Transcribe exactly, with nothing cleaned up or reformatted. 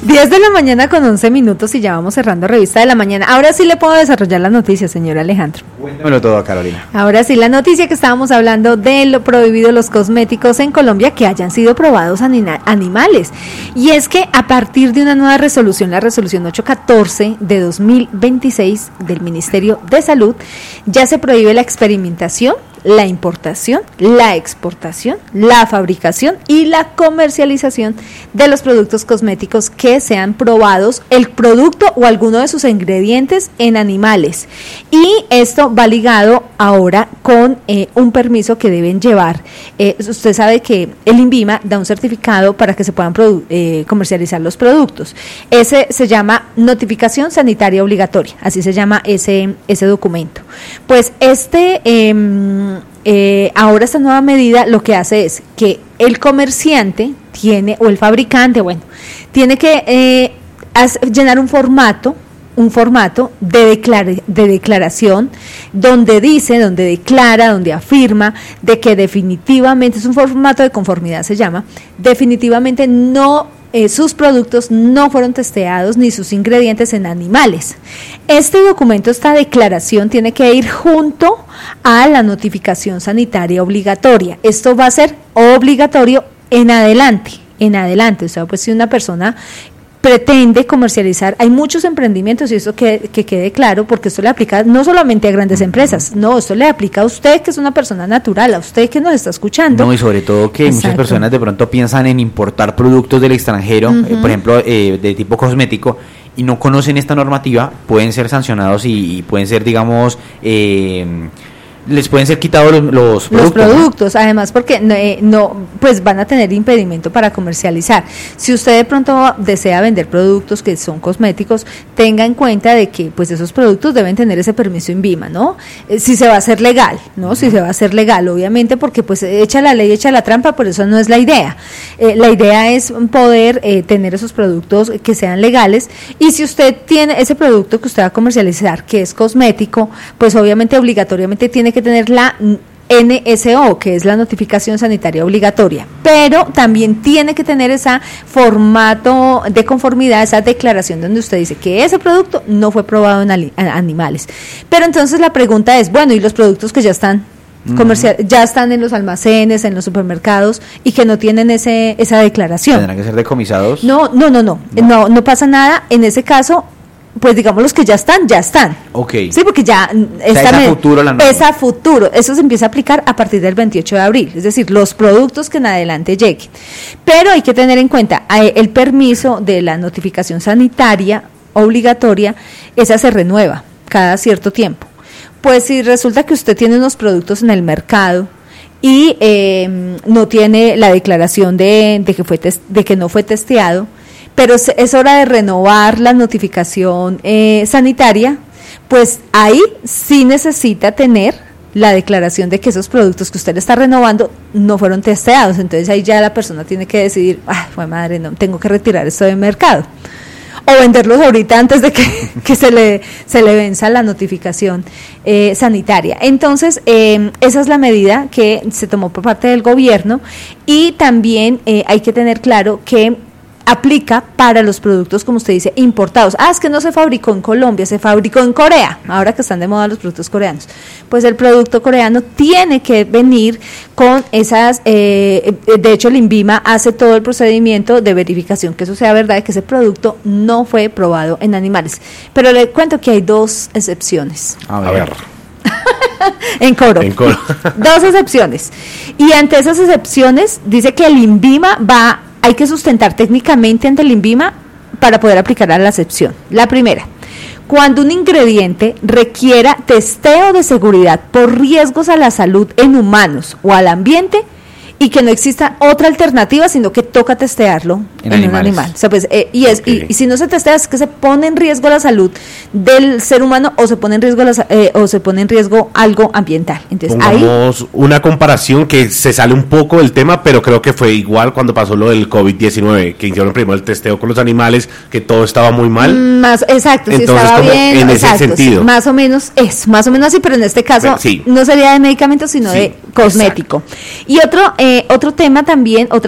diez de la mañana con once minutos y ya vamos cerrando Revista de la Mañana. Ahora sí le puedo desarrollar la noticia, señor Alejandro. Cuéntamelo todo, Carolina. Ahora sí, la noticia que estábamos hablando de lo prohibido los cosméticos en Colombia que hayan sido probados anina- animales. Y es que a partir de una nueva resolución, la resolución ochocientos catorce de dos mil veintiséis del Ministerio de Salud, ya se prohíbe la experimentación, la importación, la exportación, la fabricación y la comercialización de los productos cosméticos que sean probados el producto o alguno de sus ingredientes en animales. Y esto va ligado ahora con eh, un permiso que deben llevar. Eh, usted sabe que el INVIMA da un certificado para que se puedan produ- eh, comercializar los productos. Ese se llama Notificación Sanitaria Obligatoria, así se llama ese, ese documento. Pues este... Eh, Eh, ahora esta nueva medida lo que hace es que el comerciante tiene, o el fabricante, bueno, tiene que eh, hacer, llenar un formato, un formato de, declar- de declaración donde dice, donde declara, donde afirma de que definitivamente, es un formato de conformidad se llama, definitivamente no Eh, sus productos no fueron testeados ni sus ingredientes en animales. Este documento, esta declaración tiene que ir junto a la notificación sanitaria obligatoria. Esto va a ser obligatorio en adelante, en adelante, o sea, pues si una persona pretende comercializar, hay muchos emprendimientos y eso que, que quede claro, porque esto le aplica no solamente a grandes empresas, no, esto le aplica a usted que es una persona natural, a usted que nos está escuchando. No, y sobre todo que Exacto. muchas personas de pronto piensan en importar productos del extranjero, uh-huh. eh, por ejemplo, eh, de tipo cosmético, y no conocen esta normativa, pueden ser sancionados y, y pueden ser, digamos, eh, les pueden ser quitados los, los productos. Los productos, ¿no? Además porque eh, no, pues van a tener impedimento para comercializar. Si usted de pronto desea vender productos que son cosméticos, tenga en cuenta de que pues esos productos deben tener ese permiso INVIMA, ¿no? Eh, si se va a hacer legal, ¿no? Uh-huh. Si se va a hacer legal, obviamente, porque pues echa la ley, echa la trampa, por eso no es la idea. Eh, la idea es poder eh, tener esos productos que sean legales, y si usted tiene ese producto que usted va a comercializar, que es cosmético, pues obviamente obligatoriamente tiene que que tener la N S O, que es la notificación sanitaria obligatoria, pero también tiene que tener ese formato de conformidad, esa declaración donde usted dice que ese producto no fue probado en ali- animales. Pero entonces la pregunta es, bueno, ¿y los productos que ya están comercial, uh-huh. ya están en los almacenes, en los supermercados y que no tienen ese esa declaración? ¿Tendrán que ser decomisados? No, no, no, no, no, no, no pasa nada en ese caso. Pues digamos los que ya están, ya están. Ok. Sí, porque ya esta o sea, es a futuro la norma. Es a futuro. Eso se empieza a aplicar a partir del veintiocho de abril. Es decir, los productos que en adelante lleguen. Pero hay que tener en cuenta el permiso de la notificación sanitaria obligatoria, esa se renueva cada cierto tiempo. Pues si resulta que usted tiene unos productos en el mercado y eh, no tiene la declaración de, de que fue tes, de que no fue testeado, pero es hora de renovar la notificación eh, sanitaria, pues ahí sí necesita tener la declaración de que esos productos que usted le está renovando no fueron testeados. Entonces ahí ya la persona tiene que decidir, ay, pues madre, no, tengo que retirar esto del mercado. O venderlos ahorita antes de que, que se le se le venza la notificación eh, sanitaria. Entonces, eh, esa es la medida que se tomó por parte del gobierno, y también eh, hay que tener claro que aplica para los productos, como usted dice, importados. Ah, es que no se fabricó en Colombia, se fabricó en Corea, ahora que están de moda los productos coreanos. Pues el producto coreano tiene que venir con esas, eh, de hecho el INVIMA hace todo el procedimiento de verificación que eso sea verdad, que ese producto no fue probado en animales. Pero le cuento que hay dos excepciones. A ver. A ver. En coro. En coro. Dos excepciones. Y ante esas excepciones dice que el INVIMA va, hay que sustentar técnicamente ante el INVIMA para poder aplicar a la excepción. La primera, cuando un ingrediente requiera testeo de seguridad por riesgos a la salud en humanos o al ambiente, y que no exista otra alternativa, sino que toca testearlo en, en un animal. O sea, pues, eh, y, es, okay. y, y si no se testea, es que se pone en riesgo la salud del ser humano, o se pone en riesgo la, eh, o se pone en riesgo algo ambiental. Entonces, pongamos ahí, una comparación que se sale un poco del tema, pero creo que fue igual cuando pasó lo del covid diecinueve, que hicieron primero el testeo con los animales, que todo estaba muy mal. Más, exacto, si entonces, estaba bien, en exacto, ese sentido. Sí, más o menos es, más o menos así, pero en este caso pero, sí. no sería de medicamentos, sino sí, de cosmético. Exacto. Y otro, eh, otro tema también, otra